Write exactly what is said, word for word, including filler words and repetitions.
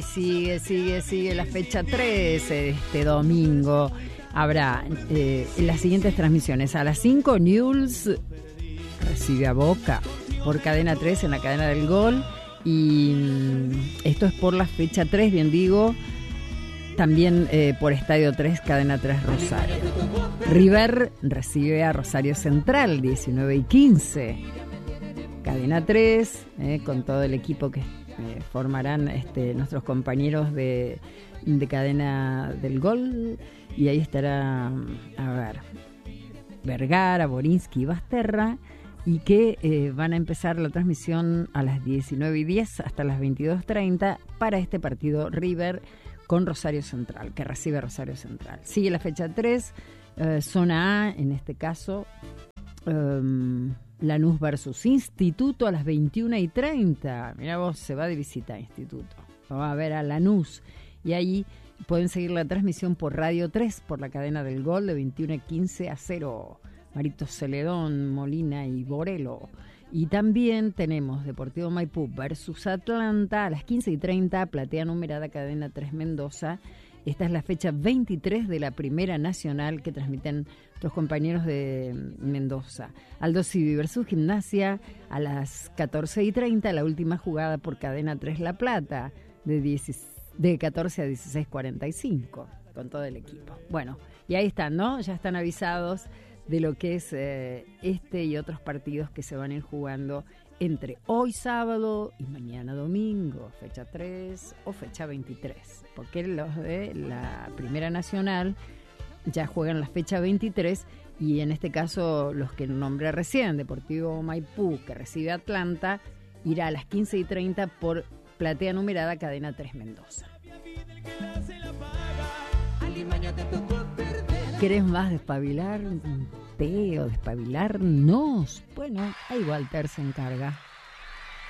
Sigue, sigue, sigue la fecha trece este domingo. Habrá eh, las siguientes transmisiones. A las cinco, Newell's recibe a Boca por Cadena tres en la cadena del Gol. Y esto es por la fecha tres, bien digo. También eh, por Estadio tres, Cadena tres Rosario. River recibe a Rosario Central, diecinueve y quince. Cadena tres, eh, con todo el equipo que eh, formarán este, nuestros compañeros de, de Cadena del Gol. Y ahí estará, a ver, Vergara, Borinsky y Basterra. Y que eh, van a empezar la transmisión a las diecinueve y diez hasta las veintidós treinta para este partido River con Rosario Central, que recibe a Rosario Central. Sigue la fecha tres, eh, zona A, en este caso, um, Lanús versus Instituto a las veintiuna y treinta. Mirá vos, se va de visita a Instituto. Va a ver a Lanús. Y ahí pueden seguir la transmisión por Radio tres, por la cadena del Gol, de veintiuno y quince a cero. Marito Celedón, Molina y Borelo. Y también tenemos Deportivo Maipú versus Atlanta a las quince y treinta, platea numerada, cadena tres Mendoza. Esta es la fecha veintitrés de la Primera Nacional que transmiten los compañeros de Mendoza. Aldo Civi versus Gimnasia a las catorce y treinta, la última jugada por cadena tres La Plata, de, diez, de catorce a dieciséis cuarenta y cinco, con todo el equipo. Bueno, y ahí están, ¿no? Ya están avisados de lo que es eh, este y otros partidos que se van a ir jugando entre hoy sábado y mañana domingo, fecha tres o fecha veintitrés, porque los de la Primera Nacional ya juegan la fecha veintitrés y en este caso los que nombré recién, Deportivo Maipú, que recibe Atlanta, irá a las quince y treinta por platea numerada, cadena tres Mendoza. ¿Querés más despabilar? ¿Té o despabilarnos? Bueno, ahí Walter se encarga.